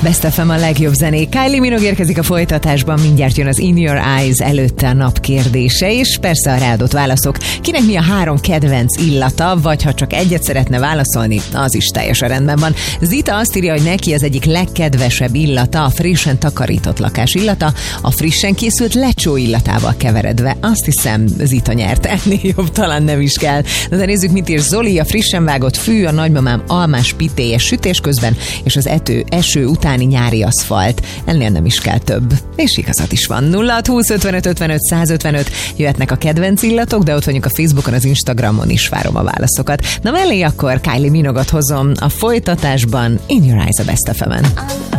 Best FM a legjobb zenék. Kylie Minogue érkezik a folytatásban, mindjárt jön az In Your Eyes, előtte a nap kérdése, és persze a ráadott válaszok. Kinek mi a 3 kedvenc illata, vagy ha csak egyet szeretne válaszolni, az is teljesen rendben van. Zita azt írja, hogy neki az egyik legkedvesebb illata a frissen takarított lakás illata, a frissen készült lecsó illatával keveredve. Azt hiszem, Zita nyert, ennél jobb talán nem is kell. De nézzük, mit ír Zoli, a frissen vágott fű, a nagymamám almás pitéje sütés közben, és az eső utáni nyári aszfalt. Ennél nem is kell több. És igazat is van. 0620 55 55 155 jöhetnek a kedvenc illatok, de ott vagyunk a Facebookon, az Instagramon is várom a válaszokat. Na mellé akkor Kylie Minogue-ot hozom a folytatásban. In Your Eyes a Best FM-en.